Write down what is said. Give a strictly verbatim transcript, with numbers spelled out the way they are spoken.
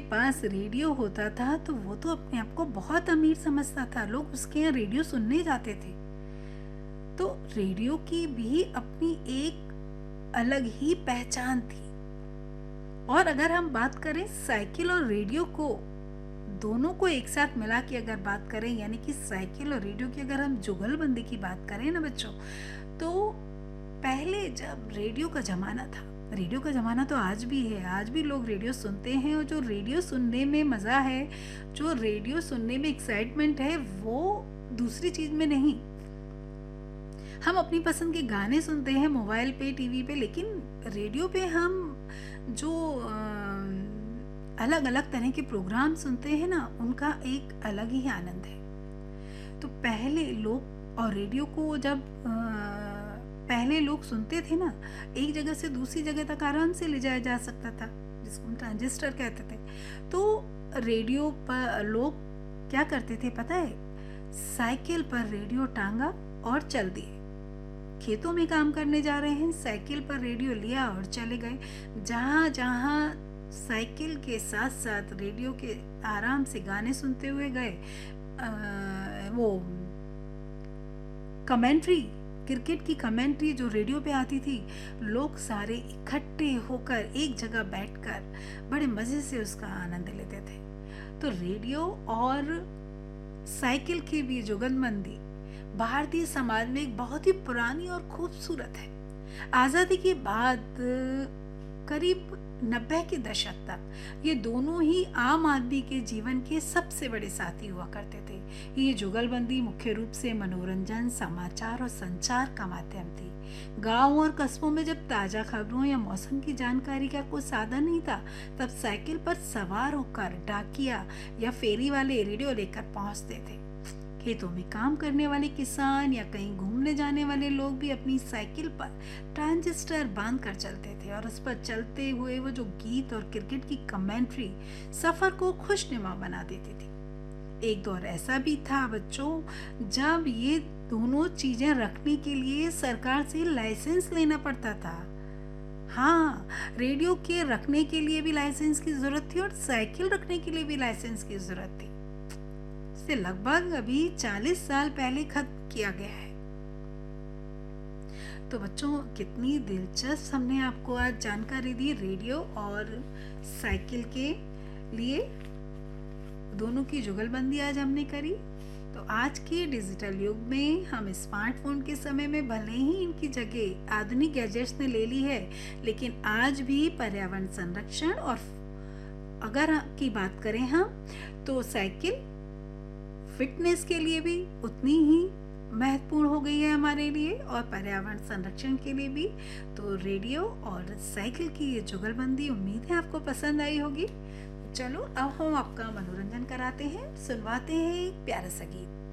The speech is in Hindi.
पास रेडियो होता था तो वो तो अपने आप को बहुत अमीर समझता था, लोग उसके यहाँ रेडियो सुनने जाते थे। तो रेडियो की भी अपनी एक अलग ही पहचान थी। और अगर हम बात करें साइकिल और रेडियो को, दोनों को एक साथ मिला के अगर बात करें, यानी कि साइकिल और रेडियो की अगर हम जुगलबंदी की बात करें ना बच्चों, तो पहले जब रेडियो का ज़माना था, रेडियो का ज़माना तो आज भी है, आज भी लोग रेडियो सुनते हैं, और जो रेडियो सुनने में मज़ा है, जो रेडियो सुनने में एक्साइटमेंट है, वो दूसरी चीज़ में नहीं। हम अपनी पसंद के गाने सुनते हैं मोबाइल पे, टीवी पे, लेकिन रेडियो पे हम जो अलग अलग तरह के प्रोग्राम सुनते हैं ना, उनका एक अलग ही आनंद है। तो पहले लोग, और रेडियो को जब अ, पहले लोग सुनते थे ना, एक जगह से दूसरी जगह तक आराम से ले जाया जा सकता था, जिसको हम ट्रांजिस्टर कहते थे। तो रेडियो पर लोग क्या करते थे पता है, साइकिल पर रेडियो टांगा और चल दिए। खेतों में काम करने जा रहे हैं, साइकिल पर रेडियो लिया और चले गए। जहाँ जहाँ साइकिल के साथ साथ रेडियो के आराम से गाने सुनते हुए गए, आ, वो कमेंट्री, क्रिकेट की कमेंट्री जो रेडियो पे आती थी, लोग सारे इकट्ठे होकर एक जगह बैठकर बड़े मज़े से उसका आनंद लेते थे। तो रेडियो और साइकिल की भी जुगलबंदी भारतीय समाज में एक बहुत ही पुरानी और खूबसूरत है। आज़ादी के बाद करीब नब्बे के दशक तक ये दोनों ही आम आदमी के जीवन के सबसे बड़े साथी हुआ करते थे। ये जुगलबंदी मुख्य रूप से मनोरंजन, समाचार और संचार का माध्यम थी। गांव और कस्बों में जब ताज़ा खबरों या मौसम की जानकारी का कोई साधन नहीं था, तब साइकिल पर सवार होकर डाकिया या फेरी वाले रेडियो लेकर पहुंचते थे। खेतों में काम करने वाले किसान या कहीं घूमने जाने वाले लोग भी अपनी साइकिल पर ट्रांजिस्टर बांध कर चलते थे, और उस पर चलते हुए वो जो गीत और क्रिकेट की कमेंट्री सफर को खुशनुमा बना देती थी। एक दौर ऐसा भी था बच्चों, जब ये दोनों चीजें रखने के लिए सरकार से लाइसेंस लेना पड़ता था। हाँ, रेडियो के रखने के लिए भी लाइसेंस की जरूरत थी और साइकिल रखने के लिए भी लाइसेंस की जरूरत थी। से लगभग अभी चालीस साल पहले खत्म किया गया है। तो बच्चों, कितनी दिलचस्प हमने आपको आज जानकारी दी रेडियो और साइकिल के लिए, दोनों की जुगलबंदी आज हमने करी। तो आज के डिजिटल युग में हम स्मार्टफोन के समय में भले ही इनकी जगह आधुनिक गैजेट्स ने ले ली है, लेकिन आज भी पर्यावरण संरक्षण और अगर की बात करें हम, तो साइकिल फिटनेस के लिए भी उतनी ही महत्वपूर्ण हो गई है हमारे लिए, और पर्यावरण संरक्षण के लिए भी। तो रेडियो और साइकिल की ये जुगलबंदी, उम्मीद है आपको पसंद आई होगी। चलो अब हम आपका मनोरंजन कराते हैं, सुनवाते हैं एक प्यारा सा गीत।